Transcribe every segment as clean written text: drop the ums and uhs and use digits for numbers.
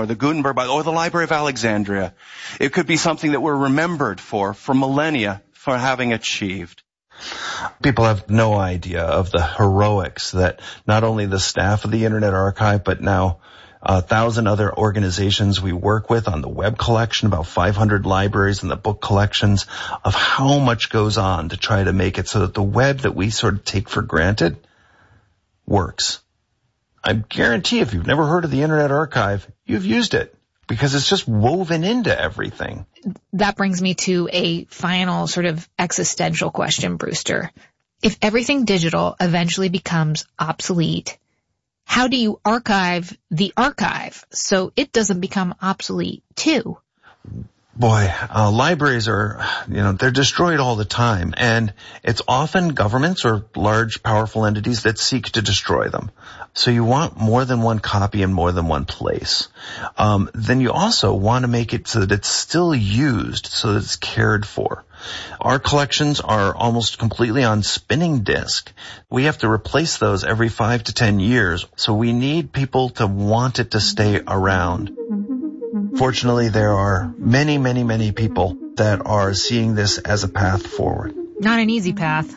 or the Gutenberg Bible or the Library of Alexandria. It could be something that we're remembered for millennia for having achieved. People have no idea of the heroics that not only the staff of the Internet Archive, but now 1,000 other organizations we work with on the web collection, about 500 libraries and the book collections, of how much goes on to try to make it so that the web that we sort of take for granted works. I guarantee if you've never heard of the Internet Archive, you've used it because it's just woven into everything. That brings me to a final sort of existential question, Brewster. If everything digital eventually becomes obsolete, how do you archive the archive so it doesn't become obsolete too? Boy, libraries are, they're destroyed all the time, and it's often governments or large, powerful entities that seek to destroy them. So you want more than one copy in more than one place. Then you also want to make it so that it's still used, so that it's cared for. Our collections are almost completely on spinning disk. We have to replace those every 5 to 10 years, so we need people to want it to stay around. Fortunately, there are many, many, many people that are seeing this as a path forward. Not an easy path.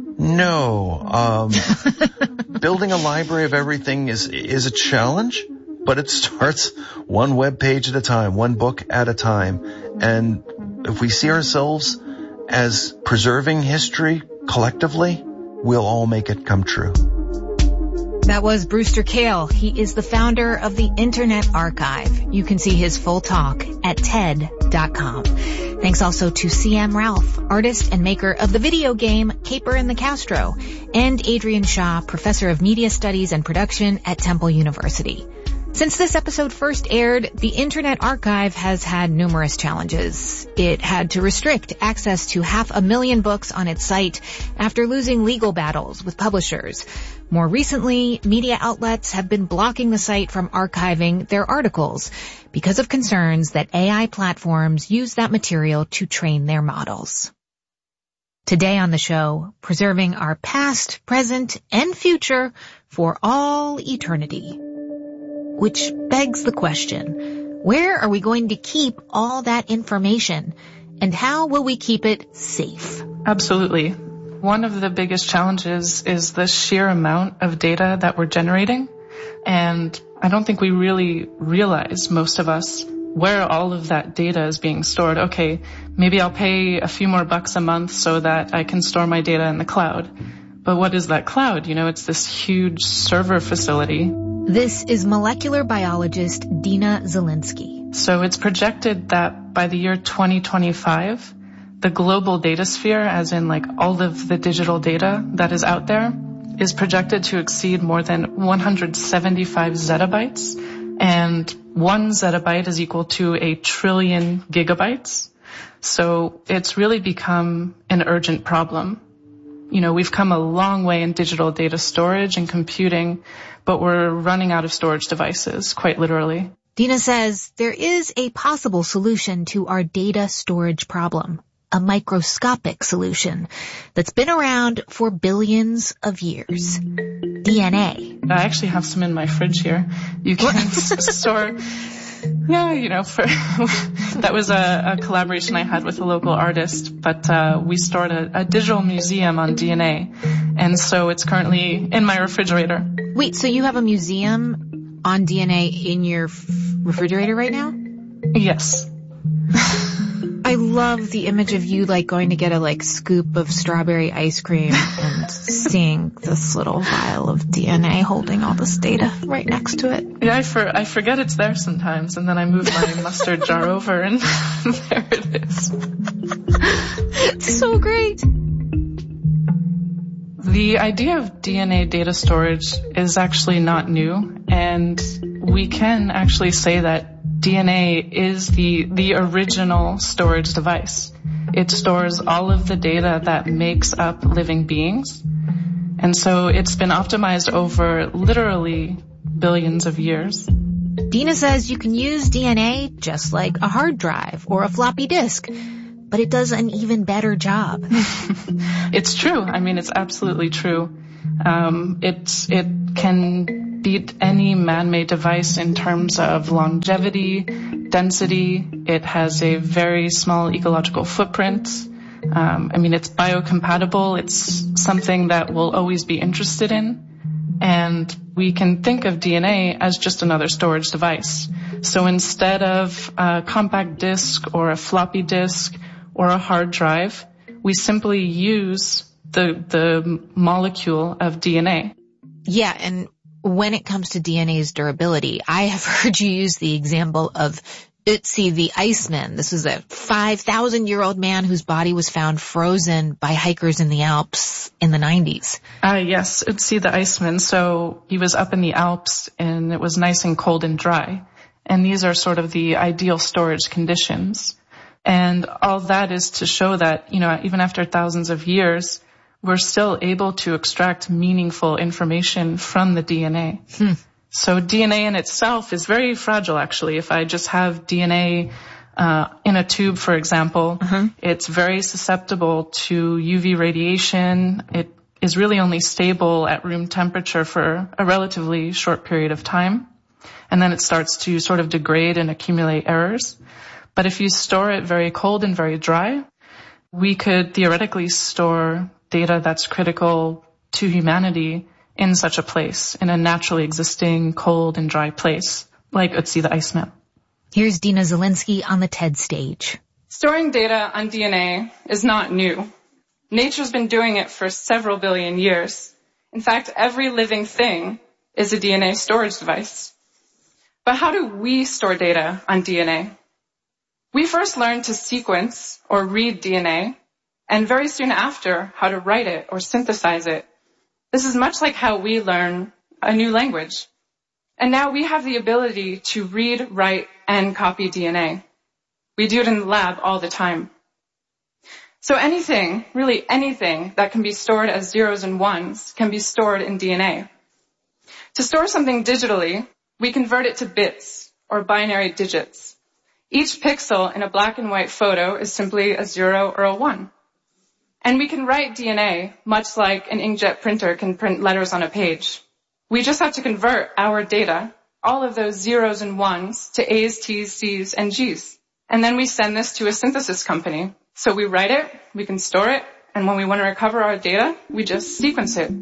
No. Building a library of everything is a challenge, but it starts one web page at a time, one book at a time. And if we see ourselves as preserving history collectively, we'll all make it come true. That was Brewster Kahle. He is the founder of the Internet Archive. You can see his full talk at TED.com. Thanks also to C.M. Ralph, artist and maker of the video game Caper and the Castro, and Adrian Shaw, professor of media studies and production at Temple University. Since this episode first aired, the Internet Archive has had numerous challenges. It had to restrict access to 500,000 books on its site after losing legal battles with publishers. More recently, media outlets have been blocking the site from archiving their articles because of concerns that AI platforms use that material to train their models. Today on the show, preserving our past, present, and future for all eternity. Which begs the question, where are we going to keep all that information, and how will we keep it safe? Absolutely. One of the biggest challenges is the sheer amount of data that we're generating, and I don't think we really realize, most of us, where all of that data is being stored. Okay, maybe I'll pay a few more bucks a month so that I can store my data in the cloud. But what is that cloud? It's this huge server facility. This is molecular biologist Dina Zelinsky. So it's projected that by the year 2025, the global data sphere, as in all of the digital data that is out there, is projected to exceed more than 175 zettabytes. And 1 zettabyte is equal to 1 trillion gigabytes. So it's really become an urgent problem. We've come a long way in digital data storage and computing, but we're running out of storage devices, quite literally. Dina says there is a possible solution to our data storage problem, a microscopic solution that's been around for billions of years. DNA. I actually have some in my fridge here. You can store... Yeah, that was a collaboration I had with a local artist, but we stored a digital museum on DNA, and so it's currently in my refrigerator. Wait, so you have a museum on DNA in your refrigerator right now? Yes. I love the image of you going to get a scoop of strawberry ice cream and seeing this little vial of DNA holding all this data right next to it. Yeah, I forget it's there sometimes, and then I move my mustard jar over and there it is. It's so great. The idea of DNA data storage is actually not new, and we can actually say that DNA is the original storage device. It stores all of the data that makes up living beings. And so it's been optimized over literally billions of years. Dina says you can use DNA just like a hard drive or a floppy disk, but it does an even better job. It's true. It's absolutely true. It can beat any man-made device in terms of longevity, density. It has a very small ecological footprint. It's biocompatible. It's something that we'll always be interested in. And we can think of DNA as just another storage device. So instead of a compact disk or a floppy disk or a hard drive, we simply use the molecule of DNA. Yeah, and when it comes to DNA's durability, I have heard you use the example of Ötzi the Iceman. This was a 5,000-year-old man whose body was found frozen by hikers in the Alps in the 90s. Yes, Ötzi the Iceman. So he was up in the Alps and it was nice and cold and dry. And these are sort of the ideal storage conditions. And all that is to show that, even after thousands of years, we're still able to extract meaningful information from the DNA. So DNA in itself is very fragile, actually. If I just have DNA in a tube, for example, it's very susceptible to UV radiation. It is really only stable at room temperature for a relatively short period of time. And then it starts to sort of degrade and accumulate errors. But if you store it very cold and very dry, we could theoretically store data that's critical to humanity in such a place, in a naturally existing cold and dry place, like Ötzi the Iceman. Here's Dina Zelinsky on the TED stage. Storing data on DNA is not new. Nature's been doing it for several billion years. In fact, every living thing is a DNA storage device. But how do we store data on DNA? We first learned to sequence or read DNA, and very soon after, how to write it or synthesize it. This is much like how we learn a new language. And now we have the ability to read, write, and copy DNA. We do it in the lab all the time. So anything, really anything that can be stored as zeros and ones can be stored in DNA. To store something digitally, we convert it to bits or binary digits. Each pixel in a black and white photo is simply a 0 or a 1. And we can write DNA much like an inkjet printer can print letters on a page. We just have to convert our data, all of those zeros and ones, to A's, T's, C's, and G's. And then we send this to a synthesis company. So we write it, we can store it, and when we want to recover our data, we just sequence it.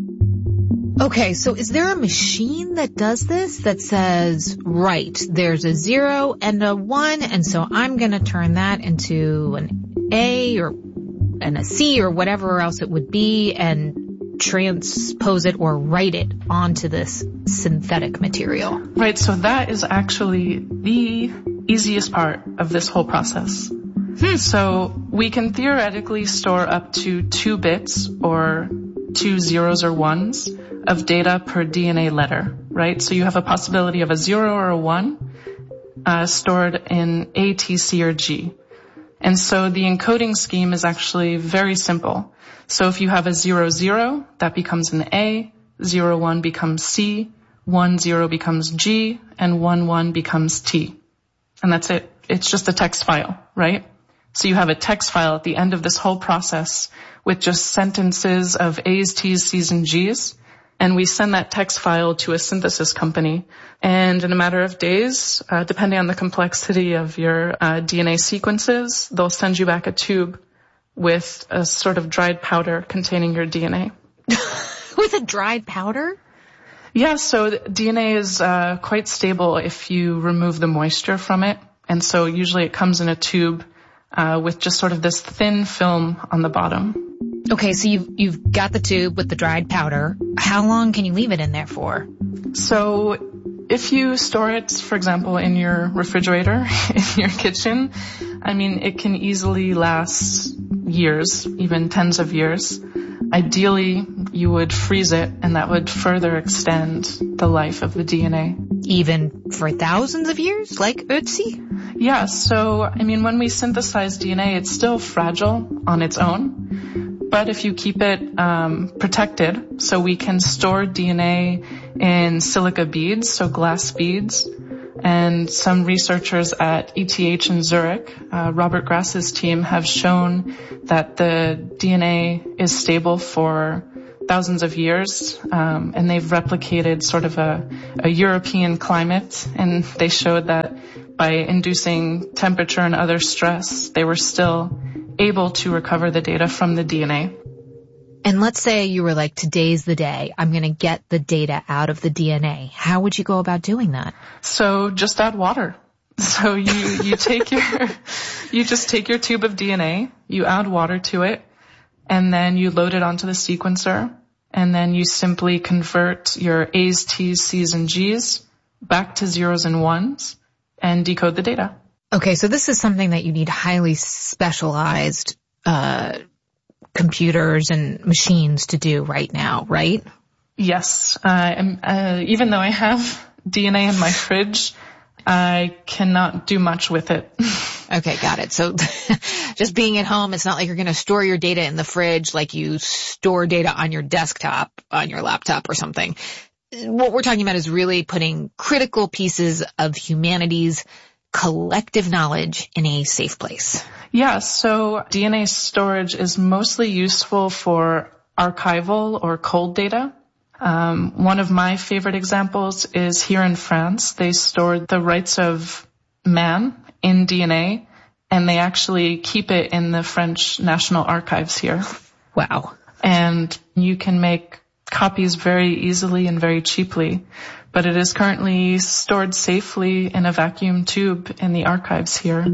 Okay, so is there a machine that does this that says, right, there's a 0 and a 1, and so I'm going to turn that into an A and a C or whatever else it would be and transpose it or write it onto this synthetic material? Right, so that is actually the easiest part of this whole process. So we can theoretically store up to 2 bits or 2 zeros or ones of data per DNA letter, right? So you have a possibility of a 0 or a 1 stored in A, T, C, or G. And so the encoding scheme is actually very simple. So if you have a 0, 0, that becomes an A, 0, 1 becomes C, 1, 0 becomes G, and 1, 1 becomes T. And that's it. It's just a text file, right? So you have a text file at the end of this whole process with just sentences of A's, T's, C's, and G's. And we send that text file to a synthesis company. And in a matter of days, depending on the complexity of your DNA sequences, they'll send you back a tube with a sort of dried powder containing your DNA. With a dried powder? Yeah, so DNA is quite stable if you remove the moisture from it. And so usually it comes in a tube with just sort of this thin film on the bottom. Okay, so you've got the tube with the dried powder. How long can you leave it in there for? So if you store it, for example, in your refrigerator, in your kitchen, it can easily last years, even tens of years. Ideally, you would freeze it, and that would further extend the life of the DNA. Even for thousands of years, like Ötzi? Yeah, so, when we synthesize DNA, it's still fragile on its own. But if you keep it protected, so we can store DNA in silica beads, so glass beads. And some researchers at ETH in Zurich, Robert Grass's team, have shown that the DNA is stable for thousands of years, and they've replicated sort of a European climate, and they showed that by inducing temperature and other stress, they were still able to recover the data from the DNA. And let's say you were like, today's the day, I'm going to get the data out of the DNA. How would you go about doing that? So just add water. So you just take your tube of DNA, you add water to it, and then you load it onto the sequencer, and then you simply convert your A's, T's, C's, and G's back to zeros and ones and decode the data. Okay, so this is something that you need highly specialized computers and machines to do right now, right? Yes. Even though I have DNA in my fridge, I cannot do much with it. Okay, got it. So just being at home, it's not like you're going to store your data in the fridge like you store data on your desktop, on your laptop or something. What we're talking about is really putting critical pieces of humanity's collective knowledge in a safe place. Yeah, so DNA storage is mostly useful for archival or cold data. One of my favorite examples is here in France. They stored the rights of man in DNA, and they actually keep it in the French National Archives here. Wow. And you can make copies very easily and very cheaply, but it is currently stored safely in a vacuum tube in the archives here.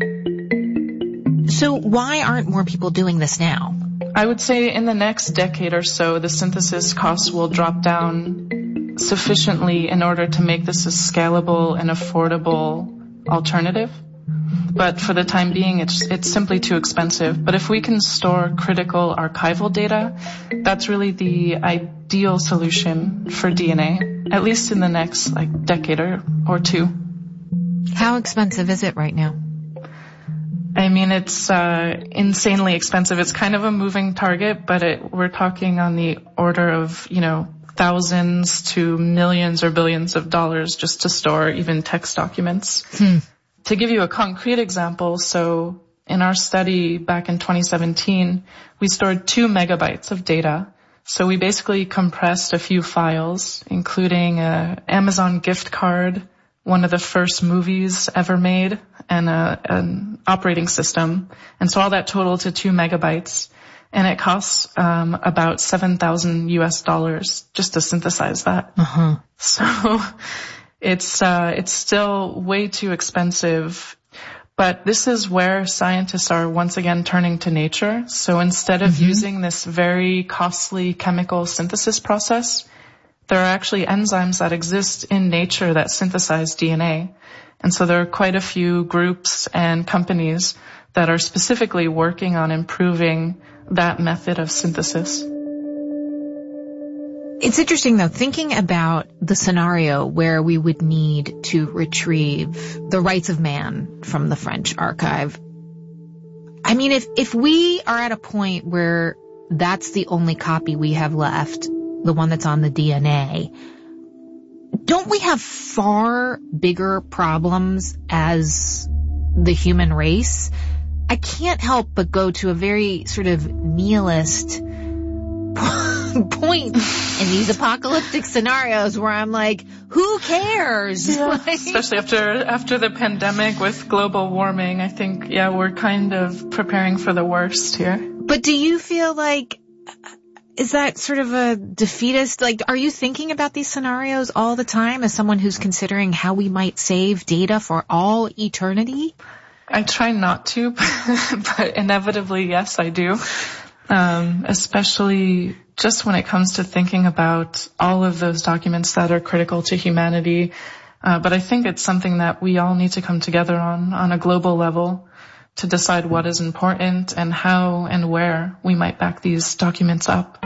So why aren't more people doing this now? I would say in the next decade or so, the synthesis costs will drop down sufficiently in order to make this a scalable and affordable alternative. But for the time being, it's simply too expensive. But if we can store critical archival data, that's really the ideal solution for DNA, at least in the next decade or two. How expensive is it right now? I mean, it's insanely expensive. It's kind of a moving target, but we're talking on the order of, thousands to millions or billions of dollars just to store even text documents. To give you a concrete example, so in our study back in 2017, we stored 2 megabytes of data. So we basically compressed a few files, including an Amazon gift card, one of the first movies ever made, and an operating system. And so all that totaled to 2 megabytes. And it costs about $7,000 just to synthesize that. Uh-huh. So it's still way too expensive. But this is where scientists are once again turning to nature. So instead of using this very costly chemical synthesis process, there are actually enzymes that exist in nature that synthesize DNA. And so there are quite a few groups and companies that are specifically working on improving that method of synthesis. It's interesting, though, thinking about the scenario where we would need to retrieve the rights of man from the French archive. I mean, if we are at a point where that's the only copy we have left, the one that's on the DNA, don't we have far bigger problems as the human race? I can't help but go to a very sort of nihilist point in these apocalyptic scenarios where I'm like, who cares? Yeah, especially after the pandemic with global warming, I think, we're kind of preparing for the worst here. But do you feel like, is that sort of a defeatist? Are you thinking about these scenarios all the time as someone who's considering how we might save data for all eternity? I try not to, but inevitably, yes, I do. Especially just when it comes to thinking about all of those documents that are critical to humanity. But I think it's something that we all need to come together on a global level to decide what is important and how and where we might back these documents up.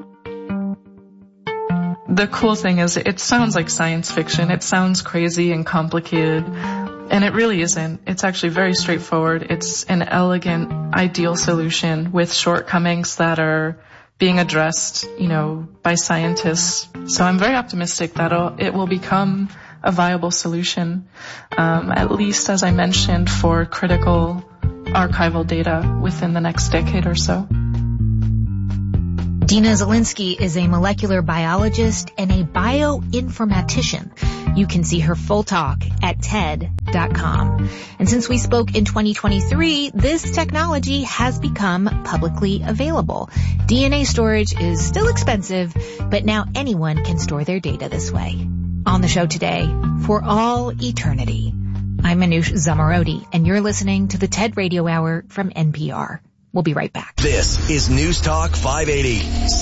The cool thing is it sounds like science fiction. It sounds crazy and complicated. And it really isn't. It's actually very straightforward. It's an elegant, ideal solution with shortcomings that are being addressed, by scientists. So I'm very optimistic that it will become a viable solution, at least, as I mentioned, for critical archival data within the next decade or so. Dina Zielinski is a molecular biologist and a bioinformatician. You can see her full talk at TED.com. And since we spoke in 2023, this technology has become publicly available. DNA storage is still expensive, but now anyone can store their data this way. On the show today, For All Eternity, I'm Manoush Zomorodi, and you're listening to the TED Radio Hour from NPR. We'll be right back. This is News Talk 580,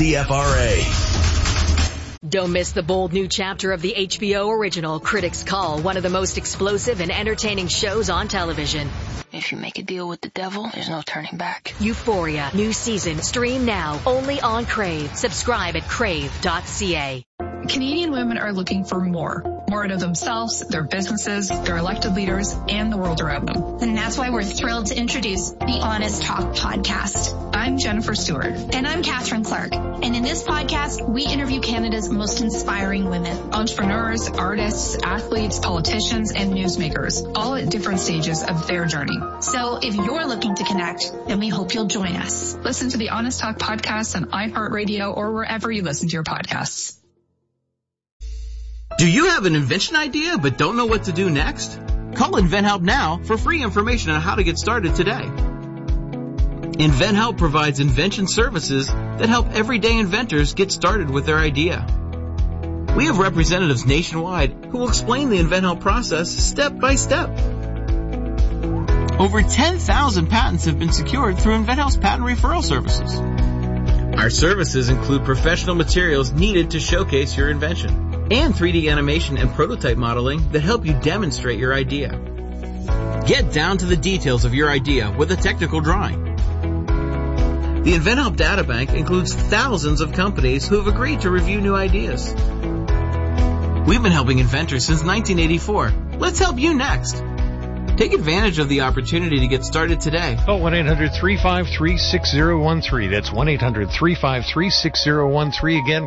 CFRA. Don't miss the bold new chapter of the HBO original Critics' Call, one of the most explosive and entertaining shows on television. If you make a deal with the devil, there's no turning back. Euphoria, new season, stream now, only on Crave. Subscribe at crave.ca. Canadian women are looking for more out of themselves, their businesses, their elected leaders, and the world around them. And that's why we're thrilled to introduce the Honest Talk podcast. I'm Jennifer Stewart. And I'm Catherine Clark. And in this podcast, we interview Canada's most inspiring women. Entrepreneurs, artists, athletes, politicians, and newsmakers, all at different stages of their journey. So if you're looking to connect, then we hope you'll join us. Listen to the Honest Talk podcast on iHeartRadio or wherever you listen to your podcasts. Do you have an invention idea but don't know what to do next? Call InventHelp now for free information on how to get started today. InventHelp provides invention services that help everyday inventors get started with their idea. We have representatives nationwide who will explain the InventHelp process step by step. Over 10,000 patents have been secured through InventHelp's patent referral services. Our services include professional materials needed to showcase your invention, and 3D animation and prototype modeling that help you demonstrate your idea. Get down to the details of your idea with a technical drawing. The InventHelp Databank includes thousands of companies who have agreed to review new ideas. We've been helping inventors since 1984. Let's help you next. Take advantage of the opportunity to get started today. Call 1-800-353-6013. That's 1-800-353-6013. Again,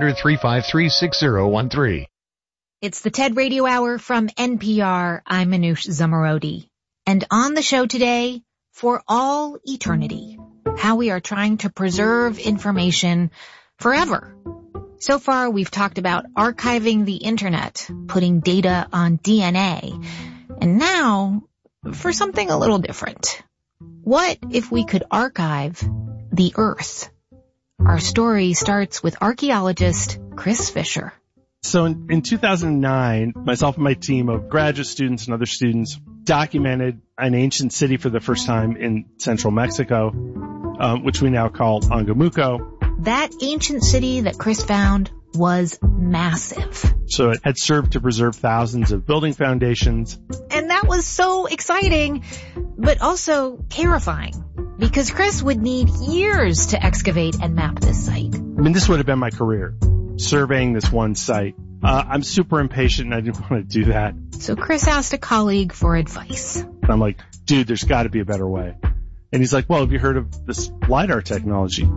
1-800-353-6013. It's the TED Radio Hour from NPR. I'm Manoush Zomorodi. And on the show today, For All Eternity, how we are trying to preserve information forever. So far, we've talked about archiving the internet, putting data on DNA, and now, for something a little different. What if we could archive the Earth? Our story starts with archaeologist Chris Fisher. So in 2009, myself and my team of graduate students and other students documented an ancient city for the first time in central Mexico, which we now call Angamuco. That ancient city that Chris found was massive. So it had served to preserve thousands of building foundations. And that was so exciting, but also terrifying, because Chris would need years to excavate and map this site. I mean, this would have been my career, surveying this one site. I'm super impatient and I didn't want to do that. So Chris asked a colleague for advice. And I'm like, dude, there's got to be a better way. And he's like, well, have you heard of this LiDAR technology?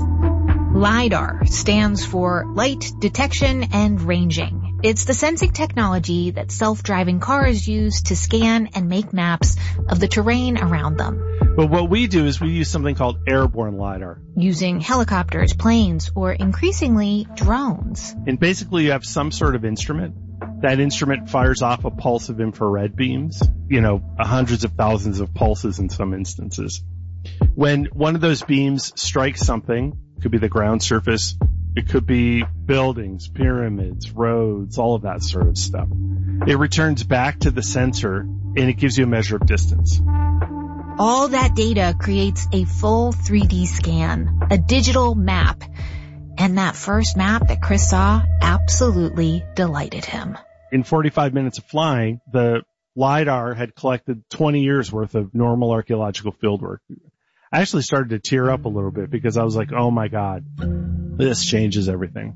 LiDAR stands for Light Detection and Ranging. It's the sensing technology that self-driving cars use to scan and make maps of the terrain around them. But what we do is we use something called airborne LiDAR. Using helicopters, planes, or increasingly drones. And basically you have some sort of instrument. That instrument fires off a pulse of infrared beams, hundreds of thousands of pulses in some instances. When one of those beams strikes something, it could be the ground surface, it could be buildings, pyramids, roads, all of that sort of stuff. It returns back to the sensor and it gives you a measure of distance. All that data creates a full 3D scan, a digital map. And that first map that Chris saw absolutely delighted him. In 45 minutes of flying, the LiDAR had collected 20 years worth of normal archaeological fieldwork. I actually started to tear up a little bit because I was like, oh my God, this changes everything.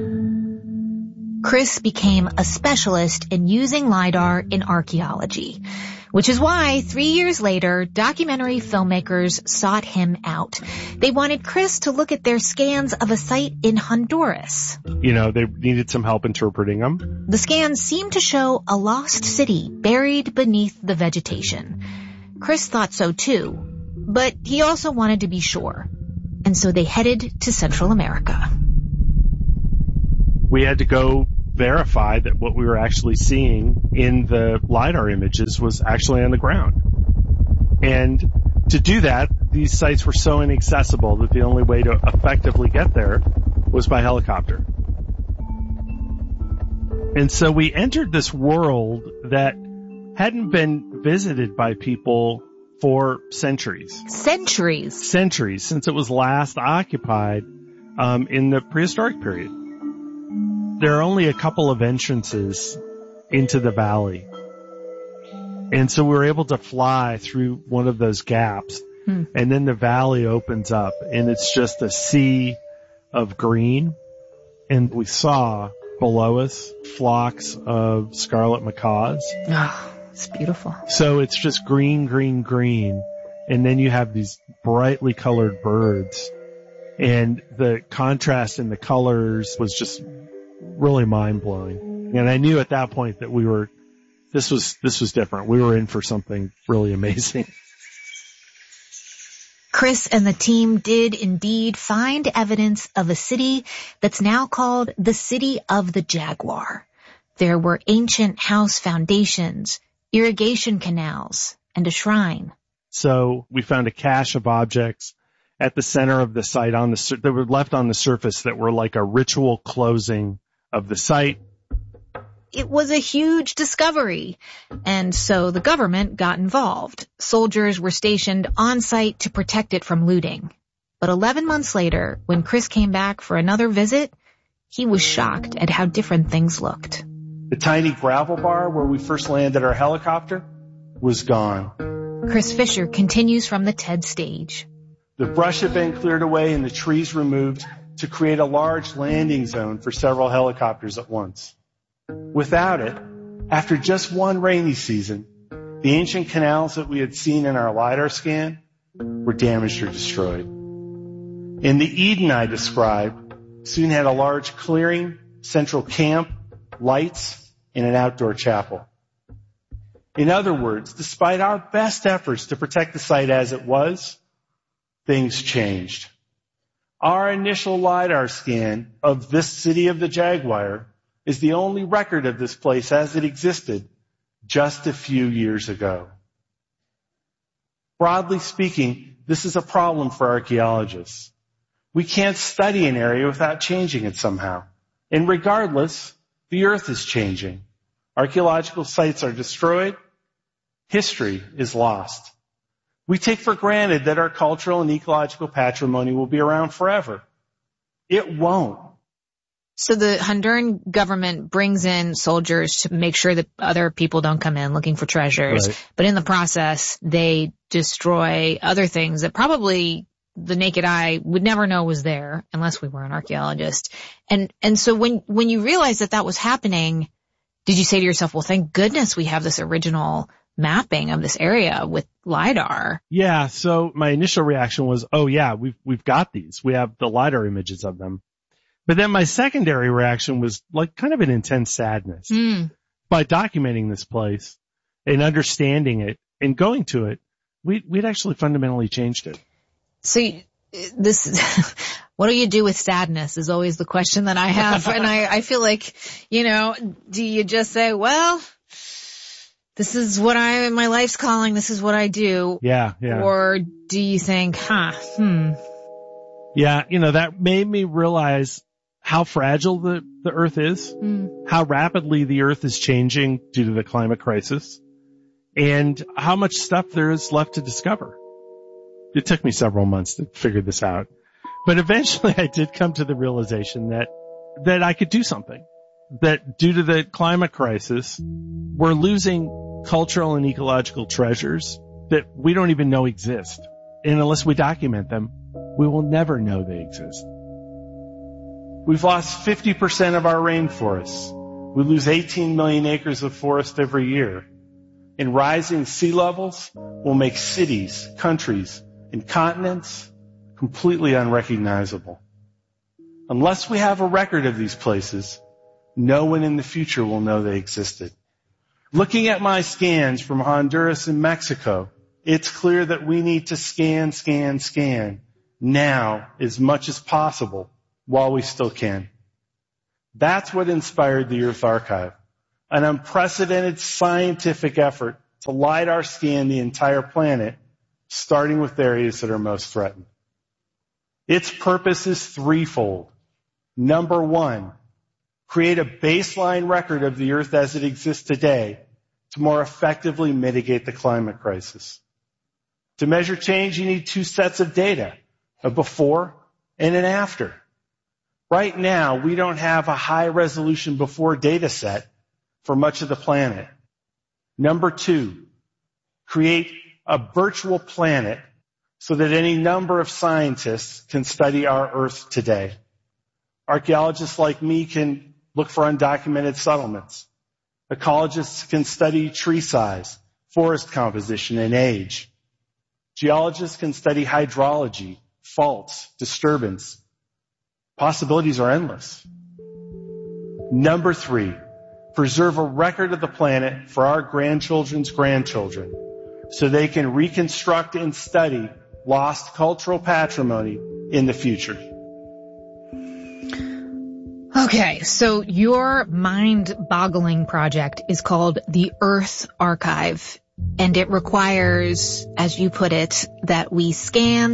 Chris became a specialist in using LiDAR in archaeology, which is why 3 years later, documentary filmmakers sought him out. They wanted Chris to look at their scans of a site in Honduras. They needed some help interpreting them. The scans seemed to show a lost city buried beneath the vegetation. Chris thought so too, but he also wanted to be sure. and so they headed to Central America. We had to go verify that what we were actually seeing in the LiDAR images was actually on the ground. And to do that, these sites were so inaccessible that the only way to effectively get there was by helicopter. And so we entered this world that hadn't been visited by people for centuries. Centuries, since it was last occupied in the prehistoric period. There are only a couple of entrances into the valley. And so we were able to fly through one of those gaps, and then the valley opens up, and it's just a sea of green. And we saw below us flocks of scarlet macaws. Oh, it's beautiful. So it's just green, green, green. And then you have these brightly colored birds. And the contrast in the colors was just really mind-blowing. And I knew at that point that this was different. We were in for something really amazing. Chris and the team did indeed find evidence of a city that's now called the City of the Jaguar. There were ancient house foundations, irrigation canals, and a shrine. So we found a cache of objects at the center of the site that were left on the surface that were like a ritual closing of the site. It was a huge discovery, and so the government got involved. Soldiers were stationed on site to protect it from looting. But 11 months later, when Chris came back for another visit, he was shocked at how different things looked. The tiny gravel bar where we first landed our helicopter was gone. Chris Fisher continues from the TED stage. The brush had been cleared away and the trees removed to create a large landing zone for several helicopters at once. Without it, after just one rainy season, the ancient canals that we had seen in our LiDAR scan were damaged or destroyed. And the Eden I described soon had a large clearing, central camp, lights, and an outdoor chapel. In other words, despite our best efforts to protect the site as it was, things changed. Our initial LiDAR scan of this City of the Jaguar is the only record of this place as it existed just a few years ago. Broadly speaking, this is a problem for archaeologists. We can't study an area without changing it somehow. And regardless, the earth is changing. Archaeological sites are destroyed. History is lost. We take for granted that our cultural and ecological patrimony will be around forever. It won't. So the Honduran government brings in soldiers to make sure that other people don't come in looking for treasures. Right. But in the process, they destroy other things that probably the naked eye would never know was there unless we were an archaeologist. And so when you realized that was happening, did you say to yourself, well, thank goodness we have this original mapping of this area with LiDAR? Yeah. So my initial reaction was, oh yeah, we've got these. We have the LiDAR images of them. But then my secondary reaction was like kind of an intense sadness. By documenting this place and understanding it and going to it, we'd actually fundamentally changed it. So what do you do with sadness is always the question that I have. And I feel like, do you just say, well, this is what my life's calling. This is what I do. Yeah. Or do you think, Yeah, that made me realize how fragile the earth is, how rapidly the earth is changing due to the climate crisis, and how much stuff there is left to discover. It took me several months to figure this out. But eventually I did come to the realization that I could do something. That due to the climate crisis, we're losing cultural and ecological treasures that we don't even know exist. And unless we document them, we will never know they exist. We've lost 50% of our rainforests. We lose 18 million acres of forest every year. And rising sea levels will make cities, countries, and continents completely unrecognizable. Unless we have a record of these places, no one in the future will know they existed. Looking at my scans from Honduras and Mexico, it's clear that we need to scan now as much as possible while we still can. That's what inspired the Earth Archive, an unprecedented scientific effort to LiDAR scan the entire planet, starting with areas that are most threatened. Its purpose is threefold. Number one, create a baseline record of the Earth as it exists today to more effectively mitigate the climate crisis. To measure change, you need two sets of data, a before and an after. Right now, we don't have a high-resolution before data set for much of the planet. Number two, create a virtual planet so that any number of scientists can study our Earth today. Archaeologists like me can look for undocumented settlements. Ecologists can study tree size, forest composition, and age. Geologists can study hydrology, faults, disturbance. Possibilities are endless. Number three, preserve a record of the planet for our grandchildren's grandchildren so they can reconstruct and study lost cultural patrimony in the future. Okay, so your mind-boggling project is called the Earth Archive, and it requires, as you put it, that we scan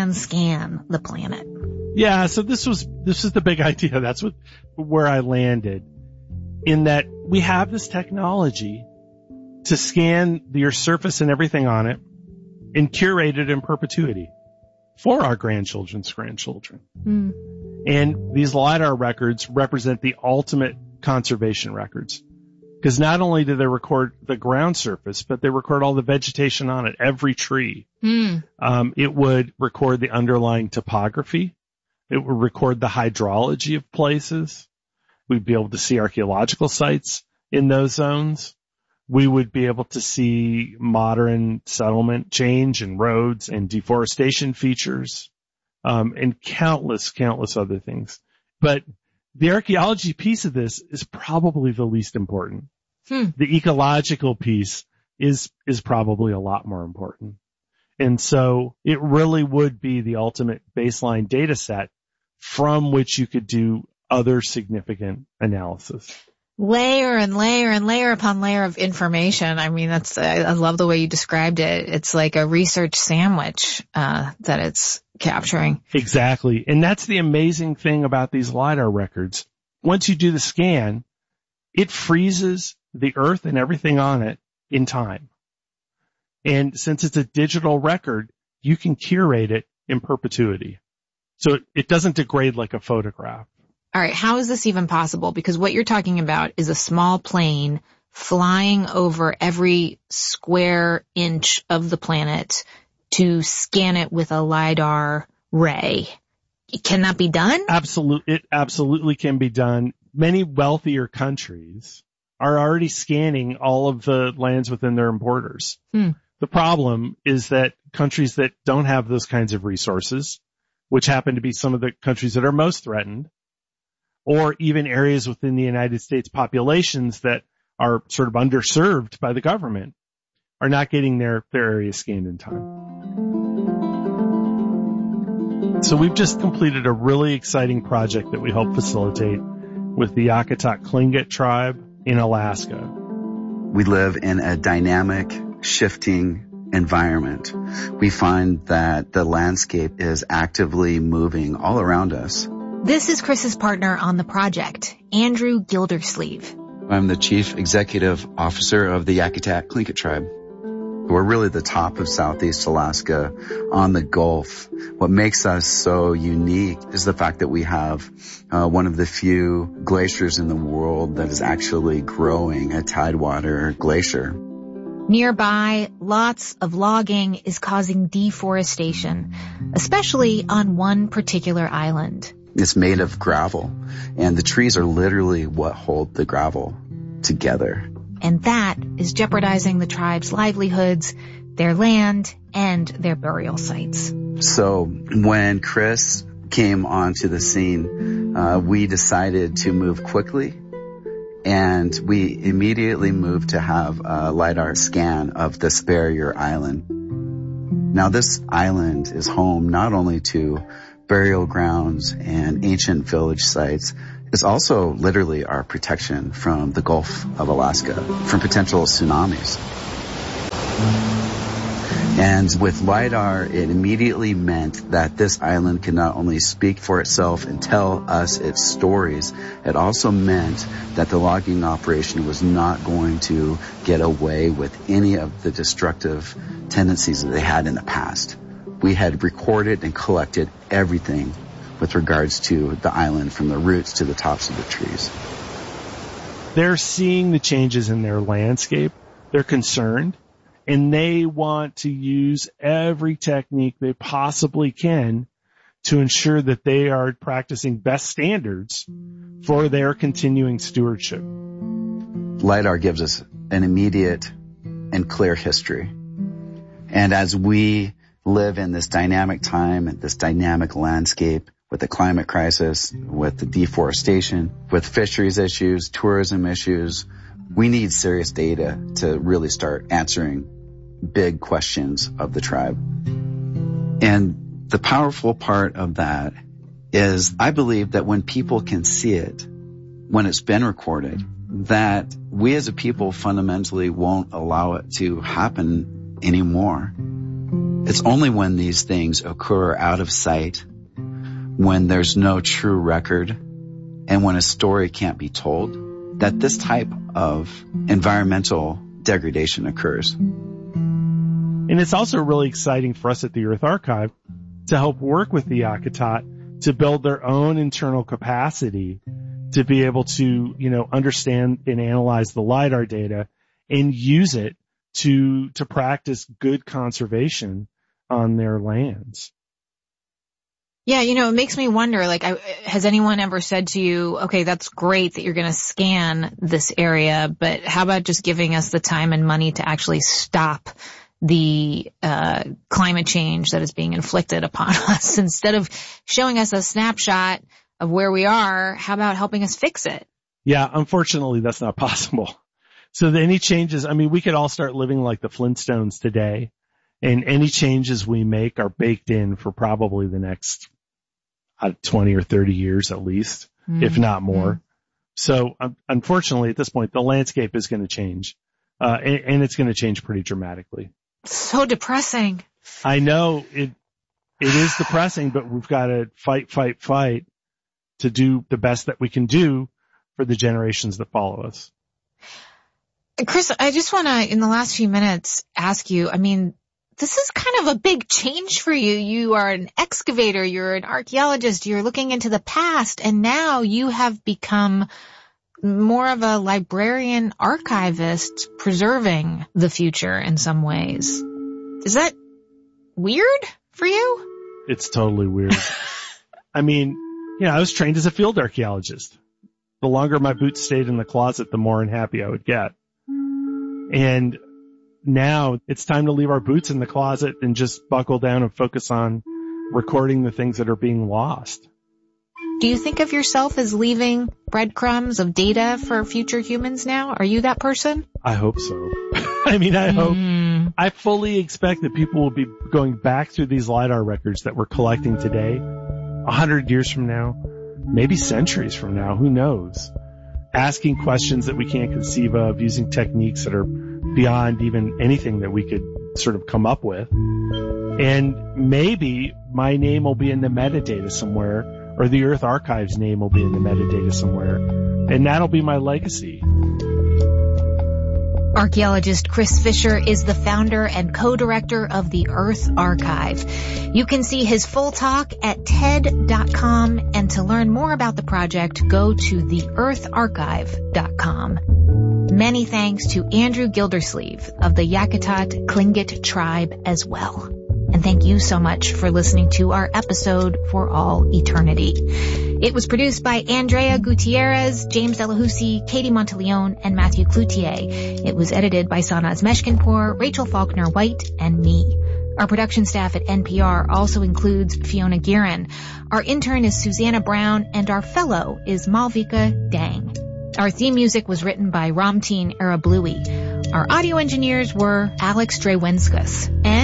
the planet. Yeah, so this was the big idea. That's where I landed, in that we have this technology to scan the Earth's surface and everything on it and curate it in perpetuity for our grandchildren's grandchildren. Mm. And these LiDAR records represent the ultimate conservation records, because not only do they record the ground surface, but they record all the vegetation on it, every tree. Mm. It would record the underlying topography. It would record the hydrology of places. We'd be able to see archaeological sites in those zones. We would be able to see modern settlement change and roads and deforestation features, and countless other things. But the archaeology piece of this is probably the least important. The ecological piece is probably a lot more important. And so it really would be the ultimate baseline data set from which you could do other significant analysis. Layer and layer and layer upon layer of information. I mean, I love the way you described it. It's like a research sandwich, that it's capturing. Exactly. And that's the amazing thing about these LiDAR records. Once you do the scan, it freezes the Earth and everything on it in time. And since it's a digital record, you can curate it in perpetuity. So it doesn't degrade like a photograph. All right, how is this even possible? Because what you're talking about is a small plane flying over every square inch of the planet to scan it with a LiDAR ray. Can that be done? Absolutely, it absolutely can be done. Many wealthier countries are already scanning all of the lands within their borders. The problem is that countries that don't have those kinds of resources, which happen to be some of the countries that are most threatened, or even areas within the United States populations that are sort of underserved by the government, are not getting their areas scanned in time. So we've just completed a really exciting project that we hope facilitate with the Yakutat Tlingit tribe in Alaska. We live in a dynamic, shifting environment. We find that the landscape is actively moving all around us. This is Chris's partner on the project, Andrew Gildersleeve. I'm the Chief Executive Officer of the Yakutat Tlingit tribe. We're really the top of Southeast Alaska on the Gulf. What makes us so unique is the fact that we have one of the few glaciers in the world that is actually growing, a tidewater glacier. Nearby, lots of logging is causing deforestation, especially on one particular island. It's made of gravel, and the trees are literally what hold the gravel together. And that is jeopardizing the tribe's livelihoods, their land, and their burial sites. So when Chris came onto the scene, we decided to move quickly, and we immediately moved to have a LiDAR scan of this barrier island. Now, this island is home not only to burial grounds and ancient village sites, it's also literally our protection from the Gulf of Alaska, from potential tsunamis. And with LiDAR, it immediately meant that this island could not only speak for itself and tell us its stories, it also meant that the logging operation was not going to get away with any of the destructive tendencies that they had in the past. We had recorded and collected everything with regards to the island, from the roots to the tops of the trees. They're seeing the changes in their landscape. They're concerned, and they want to use every technique they possibly can to ensure that they are practicing best standards for their continuing stewardship. LiDAR gives us an immediate and clear history. And as we live in this dynamic time and this dynamic landscape, with the climate crisis, with the deforestation, with fisheries issues, tourism issues, we need serious data to really start answering big questions of the tribe. And the powerful part of that is, I believe that when people can see it, when it's been recorded, that we as a people fundamentally won't allow it to happen anymore. It's only when these things occur out of sight, when there's no true record, and when a story can't be told, that this type of environmental degradation occurs. And it's also really exciting for us at the Earth Archive to help work with the Yakutat to build their own internal capacity to be able to, understand and analyze the LiDAR data and use it to practice good conservation on their lands. Yeah, it makes me wonder, has anyone ever said to you, okay, that's great that you're going to scan this area, but how about just giving us the time and money to actually stop the climate change that is being inflicted upon us? Instead of showing us a snapshot of where we are, how about helping us fix it? Yeah, unfortunately, that's not possible. So any changes, we could all start living like the Flintstones today, and any changes we make are baked in for probably the next 20 or 30 years at least, if not more. So unfortunately, at this point, the landscape is going to change, and it's going to change pretty dramatically. So depressing. I know it is depressing, but we've got to fight to do the best that we can do for the generations that follow us. Chris, I just want to, in the last few minutes, ask you, this is kind of a big change for you. You are an excavator, you're an archaeologist, you're looking into the past, and now you have become more of a librarian archivist preserving the future in some ways. Is that weird for you? It's totally weird. I was trained as a field archaeologist. The longer my boots stayed in the closet, the more unhappy I would get. And now it's time to leave our boots in the closet and just buckle down and focus on recording the things that are being lost. Do you think of yourself as leaving breadcrumbs of data for future humans now? Are you that person? I hope so. I fully expect that people will be going back through these LiDAR records that we're collecting today, 100 years from now, maybe centuries from now, who knows? Asking questions that we can't conceive of, using techniques that are beyond even anything that we could sort of come up with. And maybe my name will be in the metadata somewhere, or the Earth Archive's name will be in the metadata somewhere, and that'll be my legacy. Archaeologist Chris Fisher is the founder and co-director of the Earth Archive. You can see his full talk at TED.com, and to learn more about the project, go to theeartharchive.com. Many thanks to Andrew Gildersleeve of the Yakutat Tlingit tribe as well. And thank you so much for listening to our episode For All Eternity. It was produced by Andrea Gutierrez, James Delahousie, Katie Monteleone, and Matthew Cloutier. It was edited by Sanaz Meshkinpour, Rachel Faulkner White, and me. Our production staff at NPR also includes Fiona Guerin. Our intern is Susanna Brown, and our fellow is Malvika Dang. Our theme music was written by Ramteen Arablouei. Our audio engineers were Alex Drewenskus and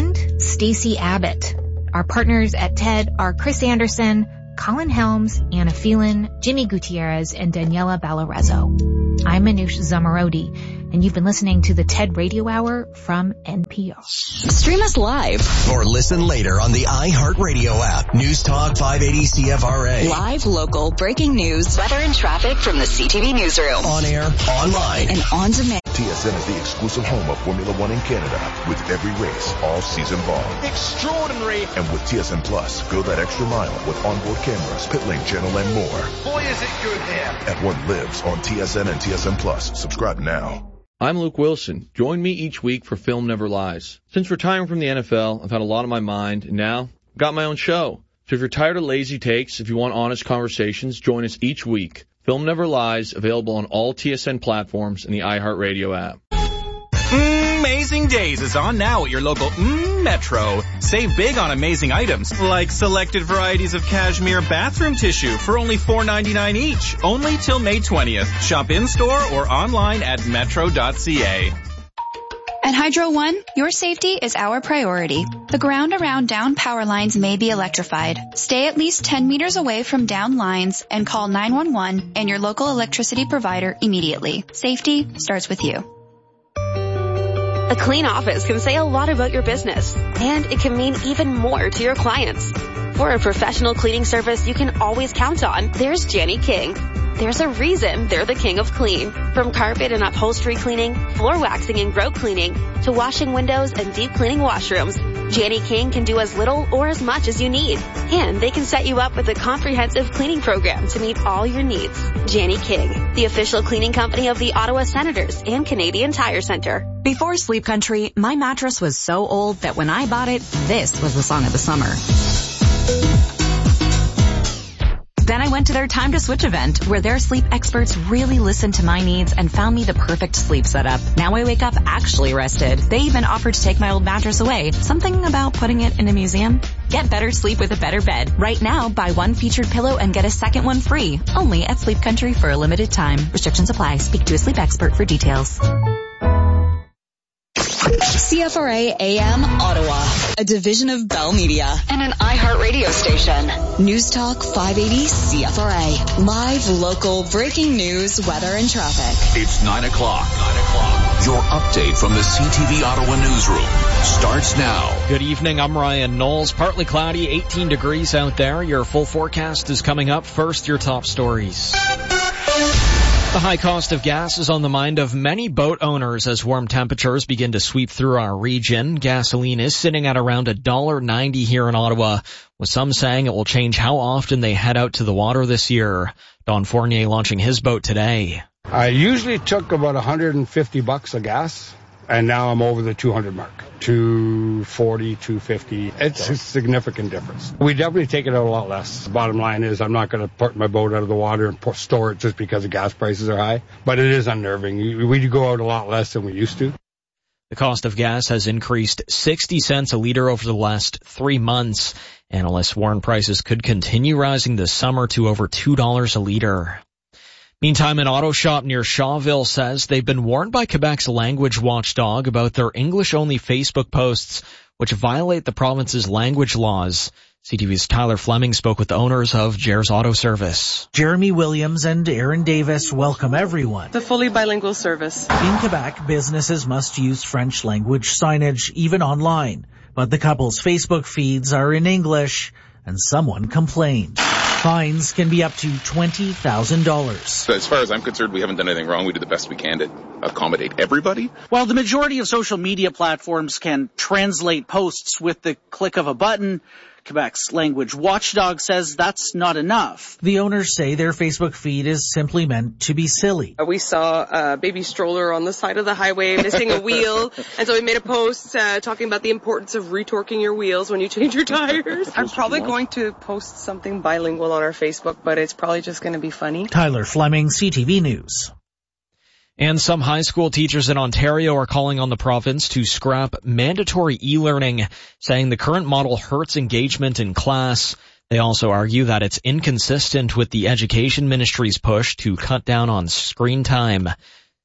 Stacey Abbott. Our partners at TED are Chris Anderson, Colin Helms, Anna Phelan, Jimmy Gutierrez, and Daniela Balarezo. I'm Manoush Zamarodi, and you've been listening to the TED Radio Hour from NPR. Stream us live. Or listen later on the iHeartRadio app. News Talk 580 CFRA. Live, local, breaking news, weather and traffic from the CTV newsroom. On air, online, and on demand. TSN is the exclusive home of Formula One in Canada, with every race all season long. Extraordinary. And with TSN Plus, go that extra mile with onboard cameras, pit lane channel, and more. Boy, is it good here. At what lives on TSN and TSN Plus. Subscribe now. I'm Luke Wilson. Join me each week for Film Never Lies. Since retiring from the NFL, I've had a lot on my mind, and now I've got my own show. So if you're tired of lazy takes, if you want honest conversations, join us each week. Film Never Lies, available on all TSN platforms and the iHeartRadio app. Amazing Days is on now at your local Metro. Save big on amazing items, like selected varieties of cashmere bathroom tissue for only $4.99 each, only till May 20th. Shop in-store or online at metro.ca. At Hydro One, your safety is our priority. The ground around down power lines may be electrified. Stay at least 10 meters away from down lines and call 911 and your local electricity provider immediately. Safety starts with you. A clean office can say a lot about your business, and it can mean even more to your clients. For a professional cleaning service you can always count on, there's Janny King. There's a reason they're the king of clean. From carpet and upholstery cleaning, floor waxing and grout cleaning, to washing windows and deep cleaning washrooms, Janny King can do as little or as much as you need. And they can set you up with a comprehensive cleaning program to meet all your needs. Janny King, the official cleaning company of the Ottawa Senators and Canadian Tire Center. Before Sleep Country, my mattress was so old that when I bought it, this was the song of the summer. Then I went to their Time to Switch event, where their sleep experts really listened to my needs and found me the perfect sleep setup. Now I wake up actually rested. They even offered to take my old mattress away. Something about putting it in a museum? Get better sleep with a better bed. Right now, buy one featured pillow and get a second one free. Only at Sleep Country for a limited time. Restrictions apply. Speak to a sleep expert for details. CFRA AM Ottawa, a division of Bell Media and an iHeartRadio station. News Talk 580 CFRA. Live, local, breaking news, weather, and traffic. It's 9 o'clock. Your update from the CTV Ottawa newsroom starts now. Good evening. I'm Ryan Knowles. Partly cloudy, 18 degrees out there. Your full forecast is coming up. First, your top stories. The high cost of gas is on the mind of many boat owners as warm temperatures begin to sweep through our region. Gasoline is sitting at around $1.90 here in Ottawa, with some saying it will change how often they head out to the water this year. Don Fournier launching his boat today. I usually took about $150 of gas, and now I'm over the 200 mark. 240, 250. It's a significant difference. We definitely take it out a lot less. The bottom line is I'm not going to put my boat out of the water and store it just because the gas prices are high. But it is unnerving. We go out a lot less than we used to. The cost of gas has increased 60 cents a liter over the last 3 months. Analysts warn prices could continue rising this summer to over $2 a liter. Meantime, an auto shop near Shawville says they've been warned by Quebec's language watchdog about their English-only Facebook posts, which violate the province's language laws. CTV's Tyler Fleming spoke with the owners of Jer's Auto Service. Jeremy Williams and Aaron Davis welcome everyone. The fully bilingual service. In Quebec, businesses must use French language signage, even online. But the couple's Facebook feeds are in English, and someone complained. Fines can be up to $20,000. As far as I'm concerned, we haven't done anything wrong. We do the best we can to accommodate everybody. While the majority of social media platforms can translate posts with the click of a button, Quebec's language watchdog says that's not enough. The owners say their Facebook feed is simply meant to be silly. We saw a baby stroller on the side of the highway missing a wheel, and so we made a post talking about the importance of retorquing your wheels when you change your tires. I'm probably going to post something bilingual on our Facebook, but it's probably just going to be funny. Tyler Fleming, CTV News. And some high school teachers in Ontario are calling on the province to scrap mandatory e-learning, saying the current model hurts engagement in class. They also argue that it's inconsistent with the Education Ministry's push to cut down on screen time.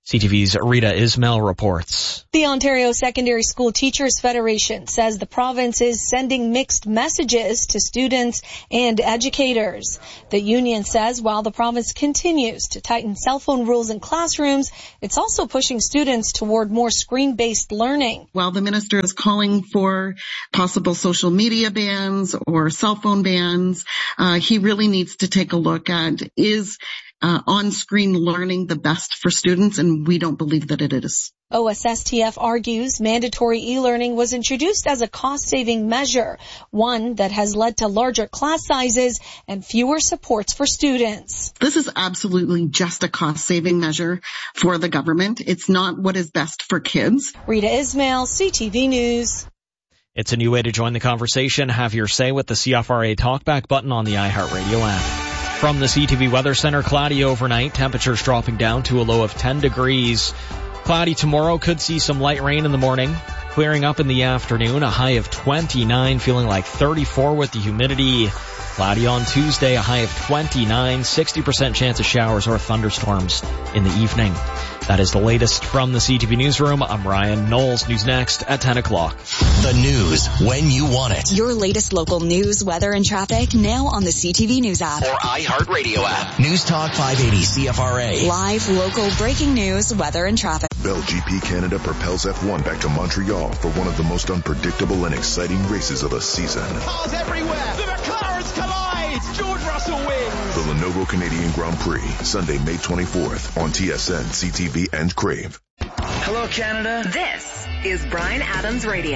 CTV's Rita Ismail reports. The Ontario Secondary School Teachers Federation says the province is sending mixed messages to students and educators. The union says while the province continues to tighten cell phone rules in classrooms, it's also pushing students toward more screen-based learning. While the minister is calling for possible social media bans or cell phone bans, he really needs to take a look at is on-screen learning the best for students, and we don't believe that it is. OSSTF argues mandatory e-learning was introduced as a cost-saving measure, one that has led to larger class sizes and fewer supports for students. This is absolutely just a cost-saving measure for the government. It's not what is best for kids. Rita Ismail, CTV News. It's a new way to join the conversation. Have your say with the CFRA Talkback button on the iHeartRadio app. From the CTV Weather Center, cloudy overnight, temperatures dropping down to a low of 10 degrees. Cloudy tomorrow, could see some light rain in the morning. Clearing up in the afternoon, a high of 29, feeling like 34 with the humidity. Cloudy on Tuesday, a high of 29, 60% chance of showers or thunderstorms in the evening. That is the latest from the CTV Newsroom. I'm Ryan Knowles. News next at 10 o'clock. The news when you want it. Your latest local news, weather, and traffic now on the CTV News app. Or iHeartRadio app. News Talk 580 CFRA. Live, local, breaking news, weather, and traffic. Bell GP Canada propels F1 back to Montreal for one of the most unpredictable and exciting races of the season. Cars everywhere. The McLarens collide. George Russell wins. The Lenovo Canadian Grand Prix, Sunday, May 24th on TSN, CTV, and Crave. Hello, Canada. This is Bryan Adams Radio.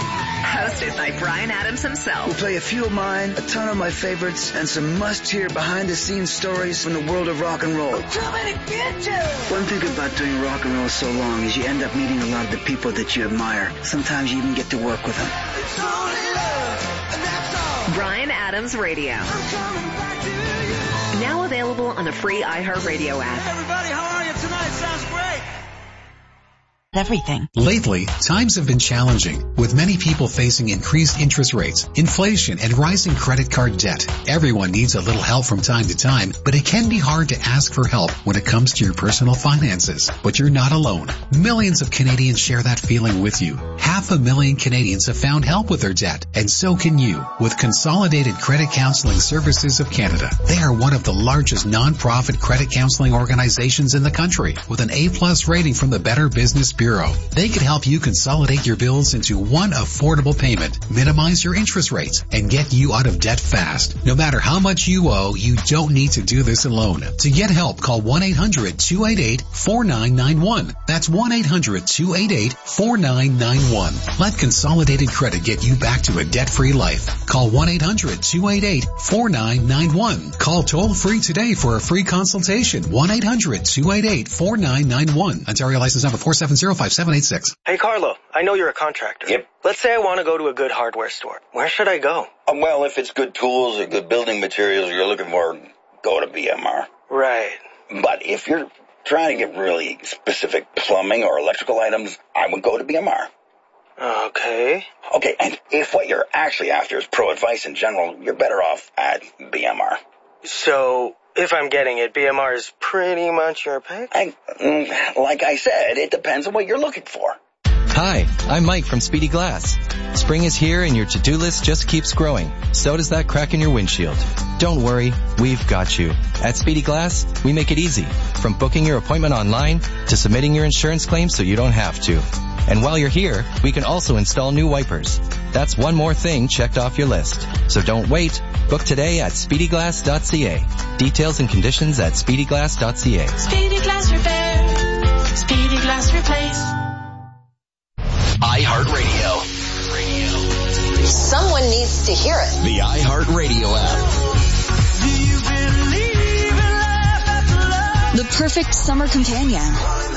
Hosted by Bryan Adams himself. We'll play a few of mine, a ton of my favorites, and some must-hear behind-the-scenes stories from the world of rock and roll. I'm coming to get you! One thing about doing rock and roll so long is you end up meeting a lot of the people that you admire. Sometimes you even get to work with them. It's only love, and that's all. Bryan Adams Radio. I'm coming back to you. Now available on the free iHeartRadio app. Hey everybody, how are you tonight? Sounds great. Everything. Lately, times have been challenging, with many people facing increased interest rates, inflation, and rising credit card debt. Everyone needs a little help from time to time, but it can be hard to ask for help when it comes to your personal finances. But you're not alone. Millions of Canadians share that feeling with you. 500,000 Canadians have found help with their debt, and so can you, with Consolidated Credit Counseling Services of Canada. They are one of the largest non-profit credit counseling organizations in the country, with an A+ rating from the Better Business Bureau. They can help you consolidate your bills into one affordable payment, minimize your interest rates, and get you out of debt fast. No matter how much you owe, you don't need to do this alone. To get help, call 1-800-288-4991. That's 1-800-288-4991. Let Consolidated Credit get you back to a debt-free life. Call 1-800-288-4991. Call toll-free today for a free consultation. 1-800-288-4991. Ontario license number 4705786. Hey, Carlo, I know you're a contractor. Yep. Let's say I want to go to a good hardware store. Where should I go? Well, if it's good tools or good building materials you're looking for, go to BMR. Right. But if you're trying to get really specific plumbing or electrical items, I would go to BMR. Okay. Okay, and if what you're actually after is pro advice in general, you're better off at BMR. So, if I'm getting it, BMR is pretty much your pick? Like I said, it depends on what you're looking for. Hi, I'm Mike from Speedy Glass. Spring is here and your to-do list just keeps growing. So does that crack in your windshield. Don't worry, we've got you. At Speedy Glass, we make it easy. From booking your appointment online to submitting your insurance claim so you don't have to. And while you're here, we can also install new wipers. That's one more thing checked off your list. So don't wait. Book today at speedyglass.ca. Details and conditions at speedyglass.ca. Speedy Glass Repair. Speedy Glass Replace. iHeartRadio. Someone needs to hear it. The iHeartRadio app. The perfect summer companion.